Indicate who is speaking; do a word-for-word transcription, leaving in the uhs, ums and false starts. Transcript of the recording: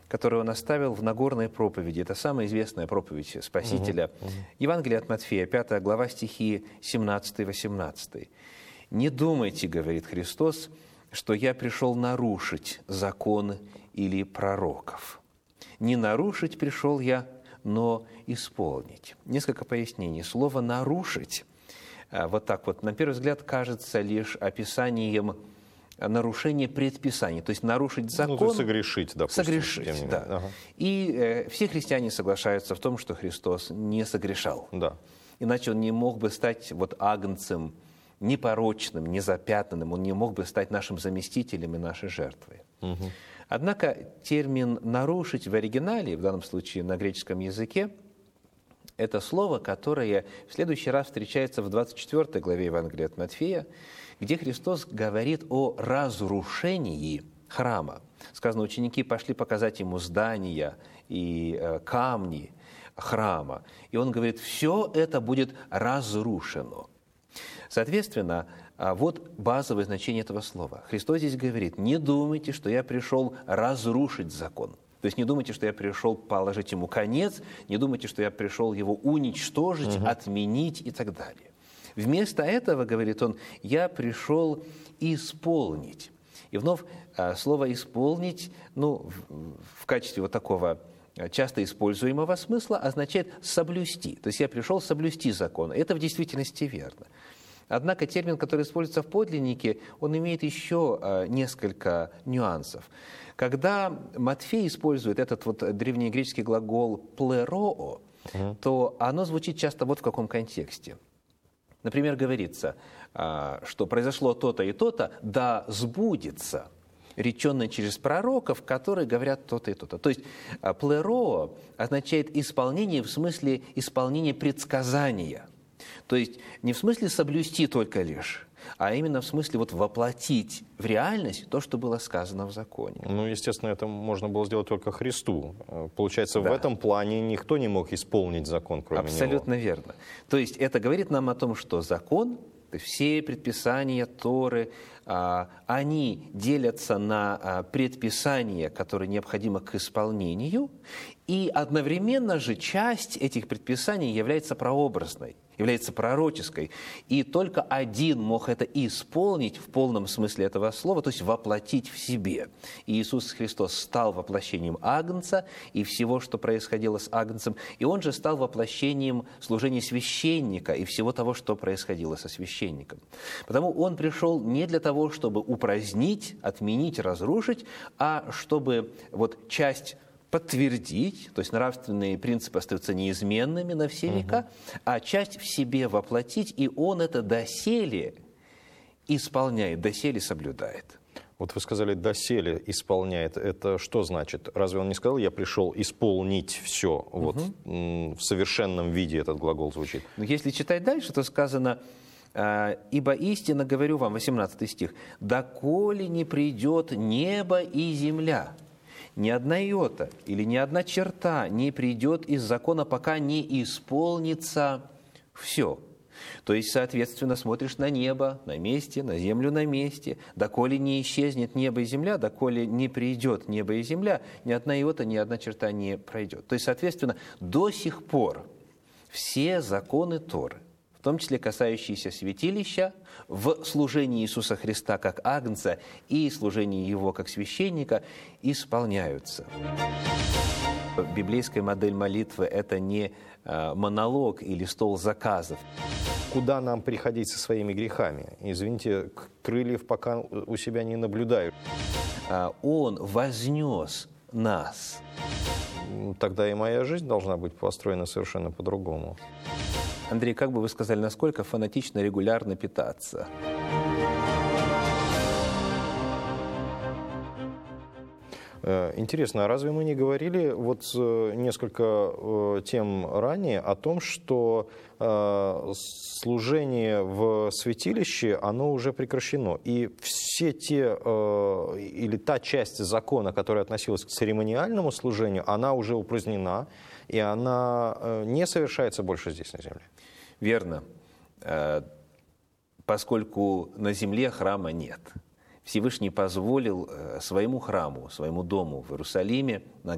Speaker 1: которую он оставил в Нагорной проповеди. Это самая известная проповедь Спасителя. Uh-huh. Uh-huh. Евангелие от Матфея, пятая глава, стихи семнадцатый-восемнадцатый. «Не думайте, — говорит Христос, — что я пришел нарушить закон или пророков. Не нарушить пришел я, но исполнить». Несколько пояснений. Слово «нарушить» вот так вот, на первый взгляд, кажется лишь описанием нарушения предписаний, то есть нарушить закон. Ну, то есть
Speaker 2: согрешить, допустим.
Speaker 1: Согрешить, да. Ага. И э, все христиане соглашаются в том, что Христос не согрешал.
Speaker 2: Да.
Speaker 1: Иначе он не мог бы стать вот агнцем непорочным, незапятнанным, он не мог бы стать нашим заместителем и нашей жертвой. Угу. Однако термин «нарушить» в оригинале, в данном случае на греческом языке, это слово, которое в следующий раз встречается в двадцать четвёртой главе Евангелия от Матфея, где Христос говорит о разрушении храма. Сказано, ученики пошли показать ему здания и э, камни храма. И он говорит, все это будет разрушено. Соответственно, вот базовое значение этого слова. Христос здесь говорит, не думайте, что я пришел разрушить закон. То есть не думайте, что я пришел положить ему конец, не думайте, что я пришел его уничтожить, угу. отменить и так далее. Вместо этого, говорит он, я пришел исполнить. И вновь слово «исполнить», ну, в качестве вот такого часто используемого смысла означает «соблюсти». То есть я пришел соблюсти закон. Это в действительности верно. Однако термин, который используется в подлиннике, он имеет еще несколько нюансов. Когда Матфей использует этот вот древнегреческий глагол «плероо», uh-huh. то оно звучит часто вот в каком контексте. Например, говорится, что произошло то-то и то-то, да сбудется, реченное через пророков, которые говорят то-то и то-то. То есть «плероо» означает исполнение в смысле исполнения предсказания. То есть не в смысле соблюсти только лишь, а именно в смысле вот воплотить в реальность то, что было сказано в законе.
Speaker 2: Ну, естественно, это можно было сделать только Христу. Получается,
Speaker 1: да.
Speaker 2: в этом плане никто не мог исполнить закон, кроме
Speaker 1: Абсолютно
Speaker 2: него.
Speaker 1: Абсолютно верно. То есть это говорит нам о том, что закон, все предписания Торы, они делятся на предписания, которые необходимы к исполнению, и одновременно же часть этих предписаний является прообразной, является пророческой. И только один мог это исполнить в полном смысле этого слова, то есть воплотить в себе. И Иисус Христос стал воплощением Агнца и всего, что происходило с Агнцем, и Он же стал воплощением служения священника и всего того, что происходило со священником. Потому Он пришел не для того, чтобы упразднить, отменить, разрушить, а чтобы вот часть подтвердить, то есть нравственные принципы остаются неизменными на все века, угу. а часть в себе воплотить, и он это доселе исполняет, доселе соблюдает.
Speaker 2: Вот вы сказали, доселе исполняет. Это что значит? Разве он не сказал, я пришел исполнить все? Вот угу. в совершенном виде этот глагол звучит.
Speaker 1: Но если читать дальше, то сказано, ибо истинно говорю вам, восемнадцатый стих, «доколе не придет небо и земля». Ни одна иота или ни одна черта не придет из закона, пока не исполнится все. То есть, соответственно, смотришь на небо на месте, на землю на месте. Доколе не исчезнет небо и земля, доколе не придет небо и земля, ни одна иота, ни одна черта не пройдет. То есть, соответственно, до сих пор все законы Торы, в том числе касающиеся святилища, в служении Иисуса Христа как Агнца и служении Его как священника исполняются. Библейская модель молитвы – это не монолог или стол заказов.
Speaker 2: Куда нам приходить со своими грехами? Извините, крыльев пока у себя не наблюдаю.
Speaker 1: Он вознес нас.
Speaker 2: Тогда и моя жизнь должна быть построена совершенно по-другому.
Speaker 1: Андрей, как бы вы сказали, насколько фанатично регулярно питаться?
Speaker 2: Интересно, а разве мы не говорили вот несколько тем ранее о том, что служение в святилище, оно уже прекращено, и все те, или та часть закона, которая относилась к церемониальному служению, она уже упразднена, и она не совершается больше здесь, на земле?
Speaker 1: Верно, поскольку на земле храма нет. Всевышний позволил своему храму, своему дому в Иерусалиме, на